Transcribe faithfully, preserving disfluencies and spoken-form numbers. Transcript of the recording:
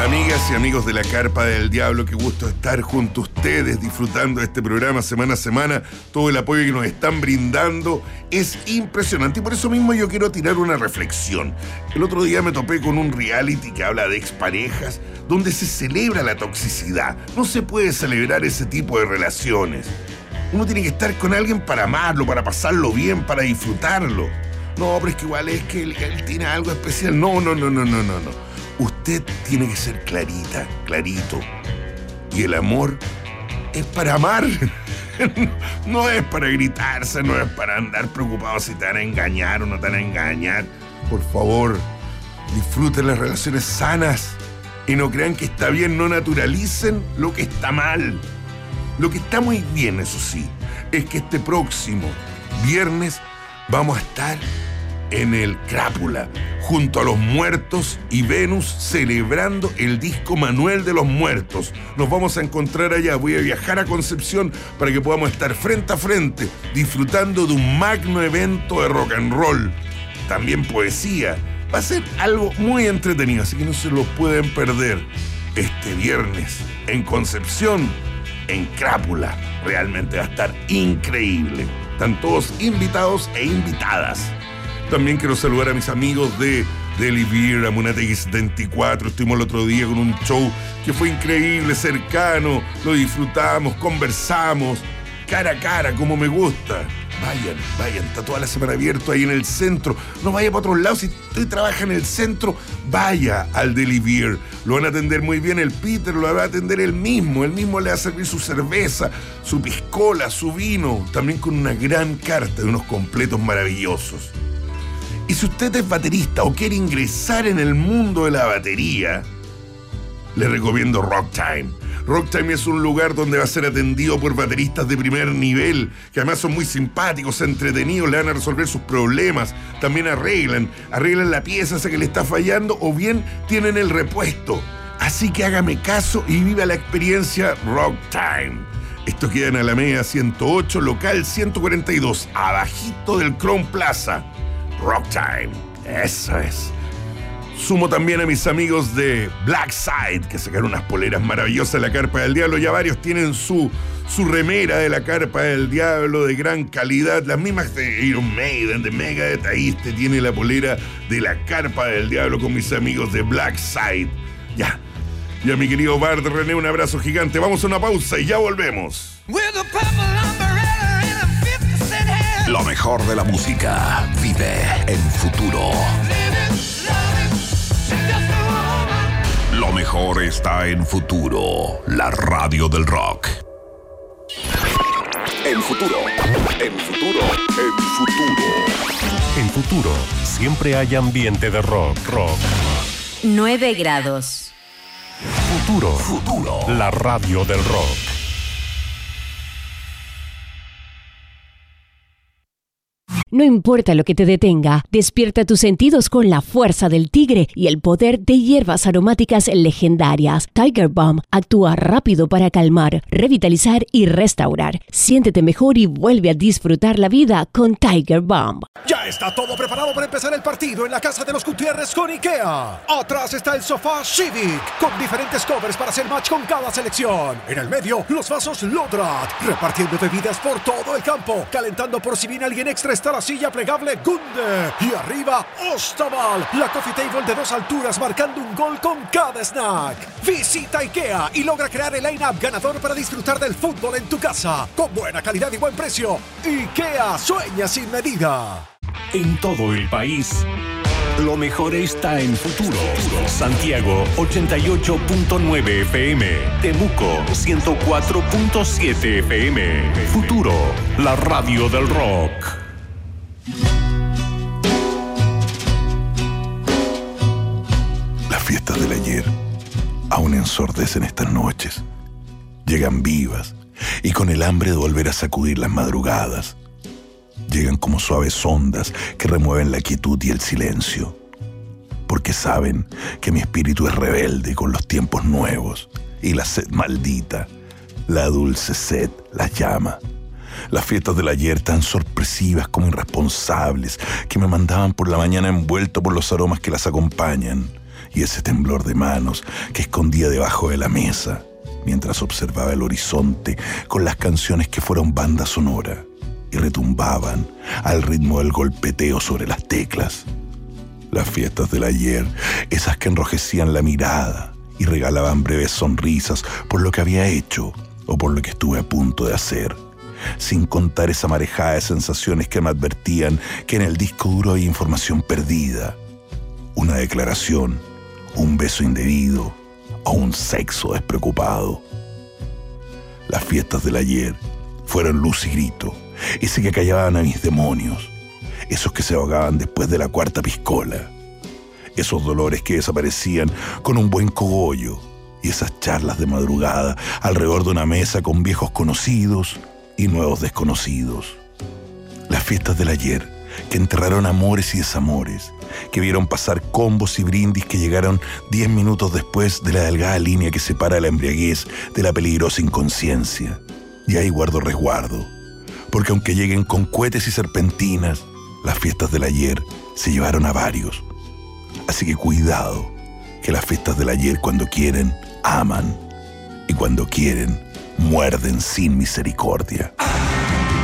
Amigas y amigos de la Carpa del Diablo, qué gusto estar junto a ustedes disfrutando de este programa semana a semana. Todo el apoyo que nos están brindando es impresionante y por eso mismo yo quiero tirar una reflexión. El otro día me topé con un reality que habla de exparejas donde se celebra la toxicidad. No se puede celebrar ese tipo de relaciones. Uno tiene que estar con alguien para amarlo, para pasarlo bien, para disfrutarlo. No, pero es que igual es que él, él tiene algo especial. No, no, no, no, no, no, no. Usted tiene que ser clarita, clarito. Y el amor es para amar. No es para gritarse, no es para andar preocupado si te van a engañar o no te van a engañar. Por favor, disfruten las relaciones sanas y no crean que está bien, no naturalicen lo que está mal. Lo que está muy bien, eso sí, es que este próximo viernes vamos a estar en el Crápula, junto a los muertos y Venus, celebrando el disco Manuel de los Muertos. Nos vamos a encontrar allá. Voy a viajar a Concepción para que podamos estar frente a frente, disfrutando de un magno evento de rock and roll. También poesía. Va a ser algo muy entretenido, así que no se lo pueden perder. Este viernes, en Concepción, en Crápula. Realmente va a estar increíble. Están todos invitados e invitadas. También quiero saludar a mis amigos de Deli Beer, a Munategui setenta y cuatro. Estuvimos el otro día con un show que fue increíble, cercano. Lo disfrutamos, conversamos, cara a cara, como me gusta. Vayan, vayan, está toda la semana abierto ahí en el centro. No vaya para otros lados. Si usted trabaja en el centro, vaya al Deli Beer. Lo van a atender muy bien. El Peter lo va a atender él mismo. Él mismo le va a servir su cerveza, su piscola, su vino. También con una gran carta de unos completos maravillosos. Y si usted es baterista o quiere ingresar en el mundo de la batería, le recomiendo Rock Time. Rock Time es un lugar donde va a ser atendido por bateristas de primer nivel, que además son muy simpáticos, entretenidos, le van a resolver sus problemas, también arreglan, arreglan la pieza esa que le está fallando o bien tienen el repuesto. Así que hágame caso y viva la experiencia Rock Time. Esto queda en Alameda ciento ocho, local ciento cuarenta y dos, abajito del Crown Plaza. Rock Time, eso es. Sumo también a mis amigos de Black Side, que sacaron unas poleras maravillosas de la Carpa del Diablo. Ya varios tienen su, su remera de la Carpa del Diablo de gran calidad. Las mismas de Iron Maiden, de Megadeth. Ahí este tiene la polera de la Carpa del Diablo con mis amigos de Black Side. Ya, y a mi querido Bart René, un abrazo gigante. Vamos a una pausa y ya volvemos. Lo mejor de la música vive en Futuro. Lo mejor está en Futuro, la radio del rock. En Futuro, en Futuro, en Futuro. En Futuro, siempre hay ambiente de rock, rock. nueve grados. Futuro, Futuro, la radio del rock. No importa lo que te detenga, despierta tus sentidos con la fuerza del tigre y el poder de hierbas aromáticas legendarias. Tiger Balm actúa rápido para calmar, revitalizar y restaurar. Siéntete mejor y vuelve a disfrutar la vida con Tiger Balm. Ya está todo preparado para empezar el partido en la casa de los Gutiérrez con IKEA. Atrás está el sofá Civic, con diferentes covers para hacer match con cada selección. En el medio, los vasos Lodrat, repartiendo bebidas por todo el campo, calentando por si viene alguien extra está la silla plegable Gunde. Y arriba, Ostaval, la coffee table de dos alturas marcando un gol con cada snack. Visita IKEA y logra crear el line-up ganador para disfrutar del fútbol en tu casa. Con buena calidad y buen precio. IKEA, sueña sin medida. En todo el país, lo mejor está en Futuro. Santiago ochenta y ocho punto nueve F M, Temuco ciento cuatro punto siete F M. Futuro, la radio del rock. Las fiestas del ayer aún ensordecen estas noches. Llegan vivas y con el hambre de volver a sacudir las madrugadas. Llegan como suaves ondas que remueven la quietud y el silencio. Porque saben que mi espíritu es rebelde con los tiempos nuevos y la sed maldita, la dulce sed las llama. Las fiestas del ayer tan sorpresivas como irresponsables que me mandaban por la mañana envuelto por los aromas que las acompañan y ese temblor de manos que escondía debajo de la mesa mientras observaba el horizonte con las canciones que fueron banda sonora y retumbaban al ritmo del golpeteo sobre las teclas. Las fiestas del ayer, esas que enrojecían la mirada y regalaban breves sonrisas por lo que había hecho o por lo que estuve a punto de hacer, sin contar esa marejada de sensaciones que me advertían que en el disco duro había información perdida, una declaración, un beso indebido o un sexo despreocupado. Las fiestas del ayer fueron luz y grito, ese que callaban a mis demonios, esos que se ahogaban después de la cuarta piscola, esos dolores que desaparecían con un buen cogollo y esas charlas de madrugada alrededor de una mesa con viejos conocidos y nuevos desconocidos. Las fiestas del ayer que enterraron amores y desamores, que vieron pasar combos y brindis que llegaron diez minutos después de la delgada línea que separa la embriaguez de la peligrosa inconsciencia. Y ahí guardo resguardo, porque aunque lleguen con cohetes y serpentinas, las fiestas del ayer se llevaron a varios. Así que cuidado, que las fiestas del ayer cuando quieren, aman, y cuando quieren, muerden sin misericordia.